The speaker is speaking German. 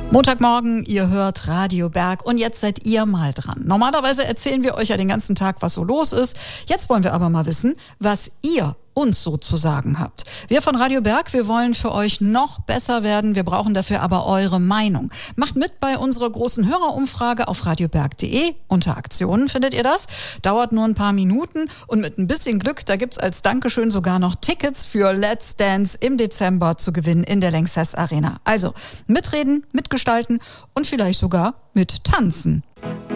Montagmorgen, ihr hört Radio Berg und jetzt seid ihr mal dran. Normalerweise erzählen wir euch ja den ganzen Tag, was so los ist. Jetzt wollen wir aber mal wissen, was ihr uns so zu sagen habt. Wir von Radio Berg, wir wollen für euch noch besser werden. Wir brauchen dafür aber eure Meinung. Macht mit bei unserer großen Hörerumfrage auf radioberg.de. Unter Aktionen findet ihr das. Dauert nur ein paar Minuten und mit ein bisschen Glück, da gibt's als Dankeschön sogar noch Tickets für Let's Dance im Dezember zu gewinnen in der Lanxess Arena. Also mitreden, mitgestalten und vielleicht sogar mittanzen.